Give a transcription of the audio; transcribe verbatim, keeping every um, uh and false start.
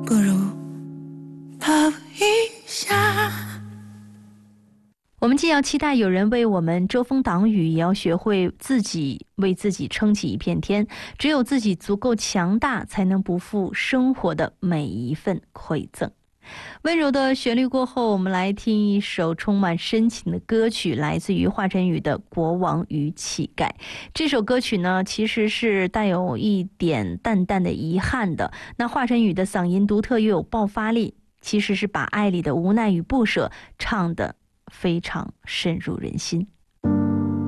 不如抱一下。 我们既要期待有人为我们遮风挡雨，也要学会自己为自己撑起一片天。只有自己足够强大，才能不负生活的每一份馈赠。温柔的旋律过后，我们来听一首充满深情的歌曲，来自于华晨宇的《国王与乞丐》。这首歌曲呢，其实是带有一点淡淡的遗憾的。那华晨宇的嗓音独特又有爆发力，其实是把爱里的无奈与不舍唱得非常深入人心。